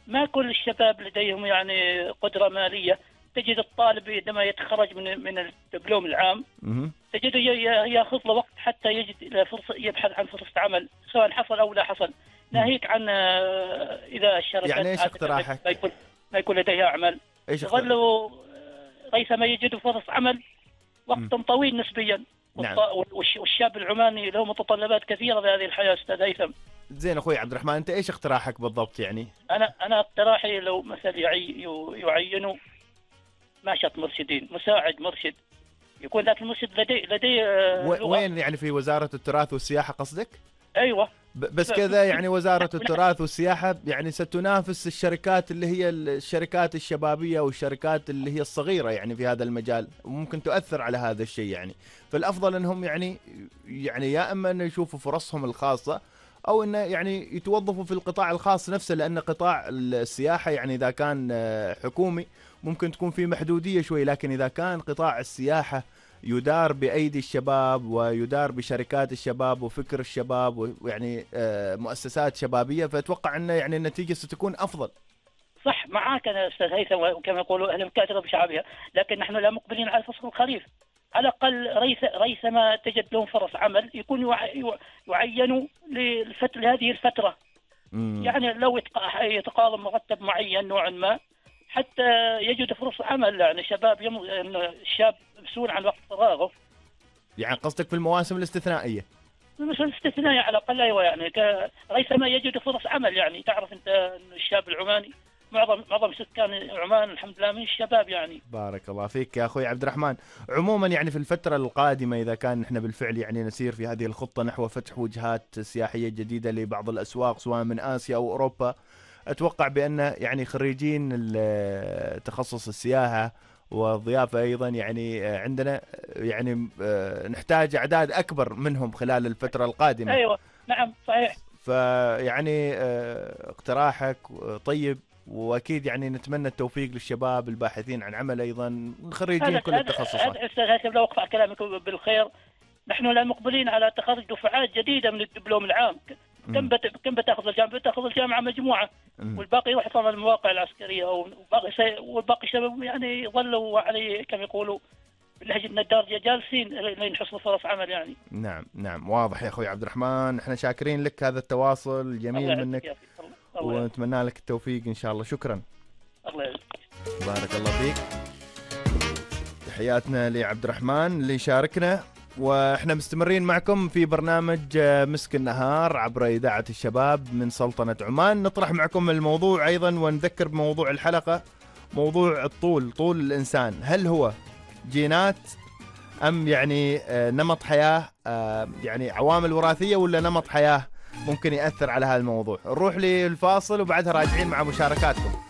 ما كل الشباب لديهم يعني قدرة مالية. تجد الطالب عندما يتخرج من الدبلوم العام تجده ياخذ له وقت حتى يجد له فرصة، يبحث عن فرصة عمل سواء حصل أو لا حصل. ناهيك عن إذا الشركات يعني ايش اقتراحك؟ ما يكون لديها أعمال، ايش يظلوا ريثما يجدوا فرص عمل وقت طويل نسبيا. نعم. والشاب العماني له متطلبات كثيرة بهذه الحياة أستاذ هيثم. زين اخوي عبد الرحمن، انت ايش اقتراحك بالضبط يعني؟ أنا اقتراحي لو مثلا يعينوا ماشط مرشدين، مساعد مرشد، يكون ذاك المرشد لديه وين يعني؟ في وزارة التراث والسياحة قصدك؟ أيوة. بس كذا يعني وزارة التراث والسياحة يعني ستنافس الشركات اللي هي الشركات الشبابية والشركات اللي هي الصغيرة يعني في هذا المجال، وممكن تؤثر على هذا الشيء يعني. فالأفضل أنهم يعني يا إما أن يشوفوا فرصهم الخاصة، أو أنه يعني يتوظفوا في القطاع الخاص نفسه، لأن قطاع السياحة يعني إذا كان حكومي ممكن تكون في محدودية شوي، لكن إذا كان قطاع السياحة يدار بأيدي الشباب ويدار بشركات الشباب وفكر الشباب ويعني مؤسسات شبابية، فأتوقع أن يعني النتيجة ستكون أفضل. صح معاك أنا أستاذ هيثم، وكما يقولوا أهل الكاترة بشعبها، لكن نحن لا مقبلين على فصل الخريف. على الأقل ريثما تجد لهم فرص عمل يكون يعينوا لهذه الفترة. يعني لو يتقاضى مرتب معين نوعا ما حتى يجد فرص عمل. يعني الشاب مسؤول عن وقت فراغه. يعني قصدك في المواسم الاستثنائية؟ المواسم الاستثنائية على الأقل، أيوة. يعني ريثما يجد فرص عمل. يعني تعرف أنت أن الشاب العماني معظم سكان عمان الحمد لله من الشباب يعني. بارك الله فيك يا أخوي عبد الرحمن. عموما يعني في الفترة القادمة إذا كان إحنا بالفعل يعني نسير في هذه الخطة نحو فتح وجهات سياحية جديدة لبعض الأسواق سواء من آسيا أو أوروبا، أتوقع بأن يعني خريجين تخصص السياحة والضيافة أيضا يعني عندنا يعني نحتاج أعداد أكبر منهم خلال الفترة القادمة. أيوة نعم صحيح. فيعني اقتراحك طيب، واكيد يعني نتمنى التوفيق للشباب الباحثين عن عمل ايضا خريجين كل التخصصات. استاذ هاشم لو اقطع كلامك بالخير، نحن لا مقبلين على تخرج دفعات جديده من الدبلوم العام. كم بتاخذ الجامعه؟ بتاخذ الجامعه مجموعه والباقي يروح يطلع المواقع العسكريه والباقي شباب يعني يظلوا عليه كما يقولوا باللهجه الدارجه جالسين لين يحصلوا فرص عمل يعني. نعم واضح يا اخوي عبد الرحمن، احنا شاكرين لك هذا التواصل الجميل منك ونتمنى لك التوفيق ان شاء الله. شكرا. الله يعزك. بارك الله فيك. تحياتنا لعبد الرحمن اللي شاركنا، واحنا مستمرين معكم في برنامج مسك النهار عبر إذاعة الشباب من سلطنة عمان. نطرح معكم الموضوع ايضا ونذكر بموضوع الحلقة، موضوع طول الانسان، هل هو جينات ام يعني نمط حياة، يعني عوامل وراثية ولا نمط حياة ممكن يأثر على هذا الموضوع؟ نروح للفاصل وبعدها راجعين مع مشاركاتكم.